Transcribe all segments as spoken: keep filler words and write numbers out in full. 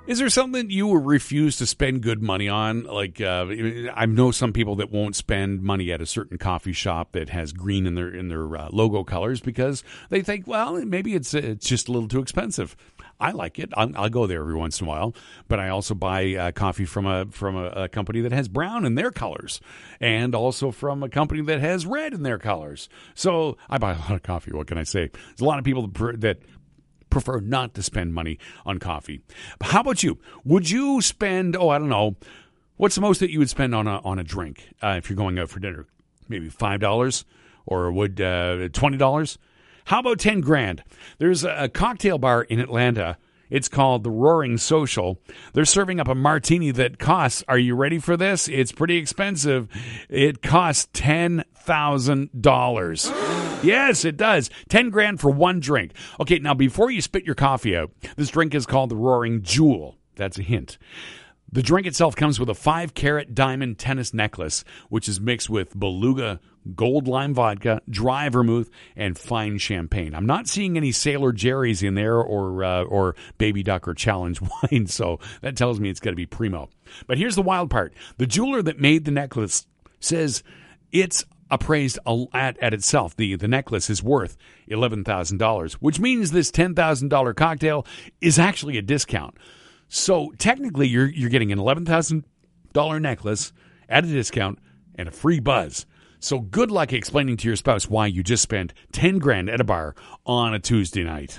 Is there something you refuse to spend good money on? Like, uh, I know some people that won't spend money at a certain coffee shop that has green in their in their uh, logo colors because they think, well, maybe it's it's just a little too expensive. I like it. I'll, I'll go there every once in a while, but I also buy uh, coffee from a from a, a company that has brown in their colors, and also from a company that has red in their colors. So I buy a lot of coffee. What can I say? There's a lot of people that. that prefer not to spend money on coffee. How about you? Would you spend, oh, I don't know, what's the most that you would spend on a on a drink uh, if you're going out for dinner? Maybe five dollars or would uh, twenty dollars? How about ten grand? There's a, a cocktail bar in Atlanta. It's called the Roaring Social. They're serving up a martini that costs, are you ready for this? It's pretty expensive. It costs ten thousand dollars. Yes, it does. ten grand for one drink. Okay, now before you spit your coffee out, this drink is called the Roaring Jewel. That's a hint. The drink itself comes with a five-carat diamond tennis necklace, which is mixed with beluga, gold lime vodka, dry vermouth, and fine champagne. I'm not seeing any Sailor Jerry's in there or uh, or Baby Duck or Challenge wine, so that tells me it's going to be primo. But here's the wild part. The jeweler that made the necklace says it's appraised at, at itself. The, the necklace is worth eleven thousand dollars, which means this ten thousand dollars cocktail is actually a discount. So technically, you're you're getting an eleven thousand dollars necklace at a discount and a free buzz. So good luck explaining to your spouse why you just spent ten grand at a bar on a Tuesday night.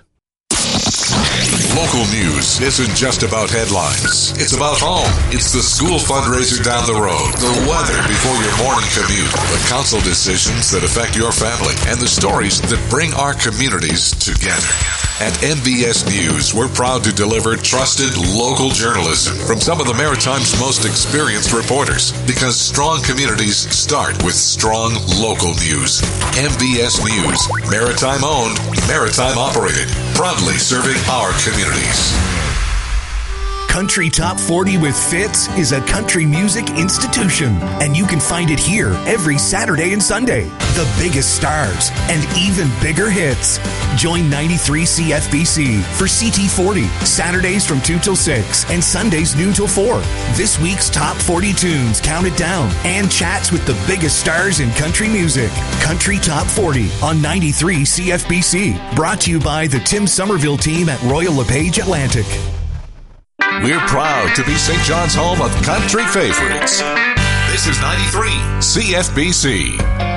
Local news isn't just about headlines. It's about home. It's the school fundraiser down the road, the weather before your morning commute, the council decisions that affect your family, and the stories that bring our communities together. At M B S News, we're proud to deliver trusted local journalism from some of the Maritime's most experienced reporters, because strong communities start with strong local news. M B S News, Maritime owned, Maritime operated, proudly serving our communities. Country Top forty with Fitz is a country music institution, and you can find it here every Saturday and Sunday. The biggest stars and even bigger hits. Join ninety-three C F B C for C T forty, Saturdays from two till six and Sundays noon till four. This week's Top forty tunes counted down and chats with the biggest stars in country music. Country Top forty on ninety-three C F B C. Brought to you by the Tim Somerville team at Royal LePage Atlantic. We're proud to be Saint John's home of country favorites. This is ninety-three C F B C.